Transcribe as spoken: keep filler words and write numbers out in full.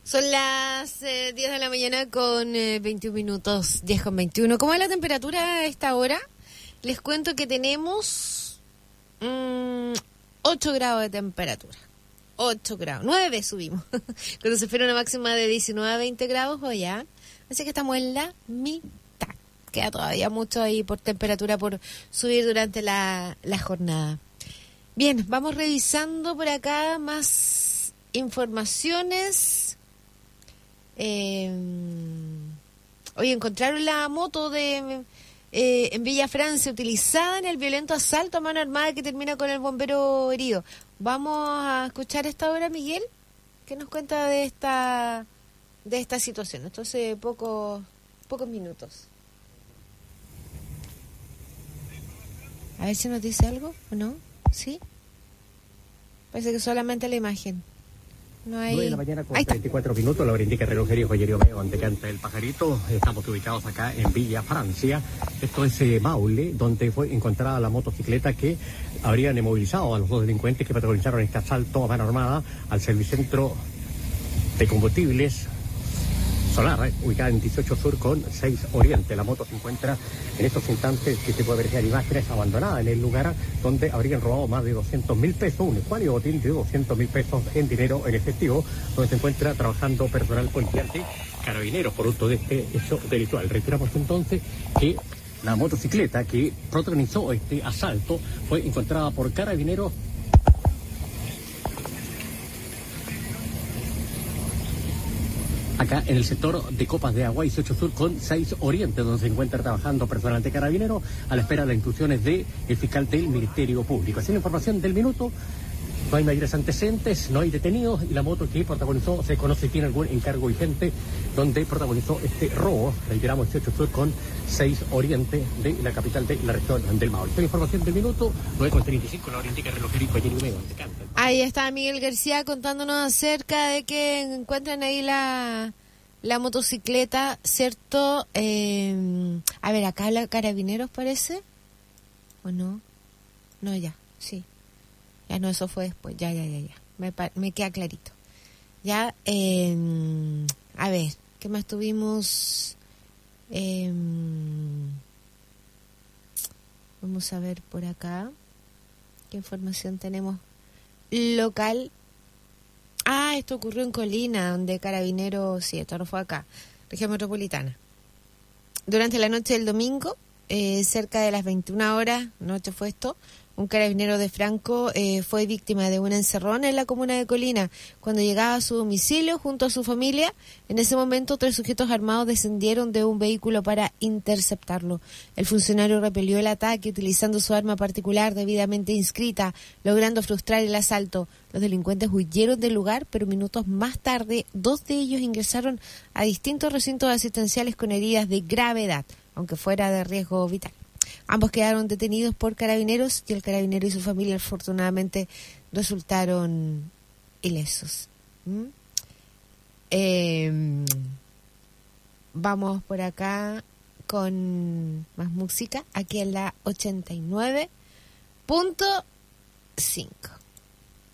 Son las eh, diez de la mañana con eh, veintiún minutos, diez con veintiuno. ¿Cómo es la temperatura a esta hora? Les cuento que tenemos mmm, ocho grados de temperatura. ocho grados, nueve subimos. Cuando se espera una máxima de diecinueve a veinte grados hoy ya. Así que estamos en la mitad. Queda todavía mucho ahí por temperatura por subir durante la, la jornada. Bien, vamos revisando por acá más informaciones. Eh, hoy encontraron la moto de eh, en Villa Francia utilizada en el violento asalto a mano armada que termina con el bombero herido. Vamos a escuchar esta hora, Miguel, que nos cuenta de esta de esta situación. Esto hace pocos pocos minutos. A ver si nos dice algo o no. ¿Sí? Parece que solamente la imagen. No hay... nueve de la mañana con treinta y cuatro minutos, la hora indica el relojería Joyería Omega, donde canta el pajarito. Estamos ubicados acá en Villa Francia. Esto es eh, Maule, donde fue encontrada la motocicleta que habrían inmovilizado a los dos delincuentes que protagonizaron este asalto a mano armada al servicentro de combustibles Solar, eh, ubicada en dieciocho Sur con seis Oriente. La moto se encuentra en estos instantes que se puede apreciar imágenes abandonada en el lugar donde habrían robado más de doscientos mil pesos, un escuadro botín de doscientos mil pesos en dinero en efectivo, donde se encuentra trabajando personal policial de Carabineros por uso de este hecho delictual. Reiteramos entonces que la motocicleta que protagonizó este asalto fue encontrada por Carabineros acá en el sector de Copas de Agua, dieciocho Sur con seis Oriente, donde se encuentra trabajando personal de Carabineros a la espera de las instrucciones del fiscal del Ministerio Público. Así la información del minuto. No hay mayores antecedentes, no hay detenidos y la moto que protagonizó se conoce si tiene algún encargo vigente donde protagonizó este robo. Reiteramos, dieciocho Sur con seis Oriente de la capital de la región del Maule. Esta información del minuto, nueve con treinta y cinco, la hora indica el relojería Joyería Omega, donde canta. Ahí está Miguel García contándonos acerca de que encuentran ahí la, la motocicleta, ¿cierto? Eh, a ver, acá la Carabineros parece, ¿o no? No, ya, sí. Ya no, eso fue después, ya, ya, ya, ya. Me, me queda clarito. Ya, eh, a ver, ¿qué más tuvimos? Eh, vamos a ver por acá. ¿Qué información tenemos local? Ah, esto ocurrió en Colina, donde Carabineros, sí, esto no fue acá, región metropolitana. Durante la noche del domingo, eh, cerca de las veintiuna horas, noche fue esto, un carabinero de Franco eh, fue víctima de un encerrón en la comuna de Colina. Cuando llegaba a su domicilio junto a su familia, en ese momento tres sujetos armados descendieron de un vehículo para interceptarlo. El funcionario repelió el ataque utilizando su arma particular debidamente inscrita, logrando frustrar el asalto. Los delincuentes huyeron del lugar, pero minutos más tarde, dos de ellos ingresaron a distintos recintos asistenciales con heridas de gravedad, aunque fuera de riesgo vital. Ambos quedaron detenidos por Carabineros y el carabinero y su familia afortunadamente resultaron ilesos. ¿Mm? Eh, vamos por acá con más música, aquí en la ochenta y nueve punto cinco.